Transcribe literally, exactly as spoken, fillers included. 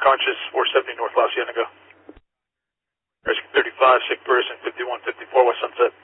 unconscious, four seventy North La Cienega. Rescue thirty-five, sick person, fifty-one fifty-four West Sunset.